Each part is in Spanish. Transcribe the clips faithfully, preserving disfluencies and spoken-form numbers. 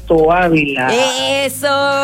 Ernesto Ávila. ¡Eso!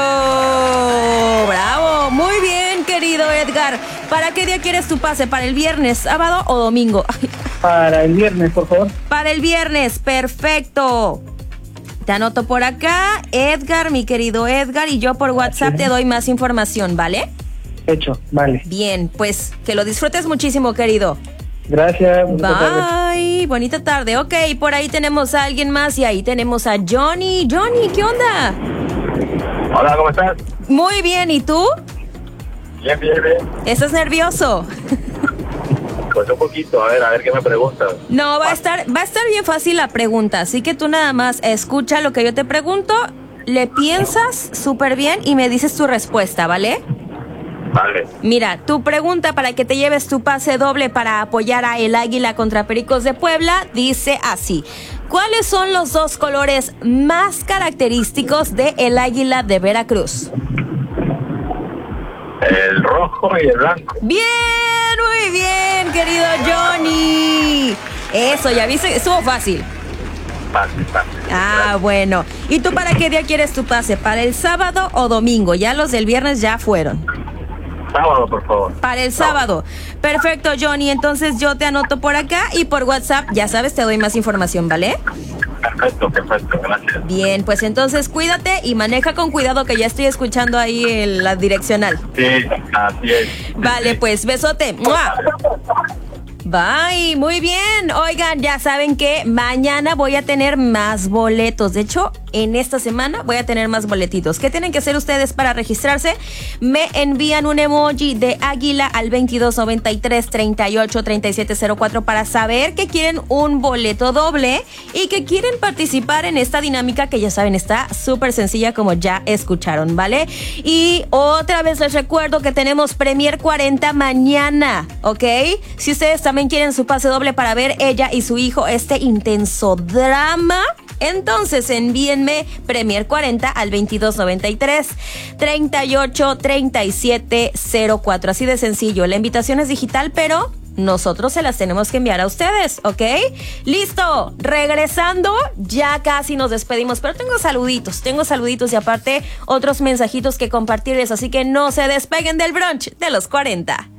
¡Bravo! Muy bien, querido Edgar. ¿Para qué día quieres tu pase? ¿Para el viernes, sábado o domingo? Para el viernes, por favor. Para el viernes, perfecto. Te anoto por acá, Edgar, mi querido Edgar, y yo por WhatsApp Sí. te doy más información, ¿vale? Hecho, vale. Bien, pues que lo disfrutes muchísimo, querido. Gracias. bonita tarde. Bye, bonita tarde. Ok, por ahí tenemos a alguien más y ahí tenemos a Johnny. Johnny, ¿qué onda? Hola, ¿cómo estás? Muy bien, ¿y tú? Bien, bien, bien. ¿Estás nervioso? Pues un poquito, a ver, a ver qué me preguntas. No, va a estar, va a estar bien fácil la pregunta, así que tú nada más escucha lo que yo te pregunto, le piensas súper bien y me dices tu respuesta, ¿vale? Vale. Mira, tu pregunta para que te lleves tu pase doble para apoyar a el Águila contra Pericos de Puebla dice así: ¿cuáles son los dos colores más característicos de el Águila de Veracruz? El rojo y el blanco. Bien, muy bien, querido Johnny. Eso, ya viste, estuvo fácil. Fácil, fácil. Ah, bueno. ¿Y tú para qué día quieres tu pase? ¿Para el sábado o domingo? Ya los del viernes ya fueron. Sábado, por favor. Para el sábado. Perfecto, Johnny. Entonces yo te anoto por acá y por WhatsApp, ya sabes, te doy más información, ¿vale? Perfecto, perfecto, gracias. Bien, pues entonces cuídate y maneja con cuidado que ya estoy escuchando ahí el- la direccional. Sí, así es. Vale, pues besote. ¡Mua! Bye, muy bien. Oigan, ya saben que mañana voy a tener más boletos. De hecho, en esta semana voy a tener más boletitos. ¿Qué tienen que hacer ustedes para registrarse? Me envían un emoji de águila al veintidós noventa y tres treinta y ocho treinta y siete cero cuatro para saber que quieren un boleto doble y que quieren participar en esta dinámica que ya saben está súper sencilla como ya escucharon, ¿vale? Y otra vez les recuerdo que tenemos Premier cuarenta mañana, ¿ok? Si ustedes también quieren su pase doble para ver ella y su hijo este intenso drama, entonces envíenme Premier cuarenta al veintidós noventa y tres treinta y ocho treinta y siete cero cuatro. Así de sencillo. La invitación es digital, pero nosotros se las tenemos que enviar a ustedes, ¿ok? Listo, regresando, ya casi nos despedimos, pero tengo saluditos, tengo saluditos y aparte otros mensajitos que compartirles, así que no se despeguen del brunch de los cuarenta.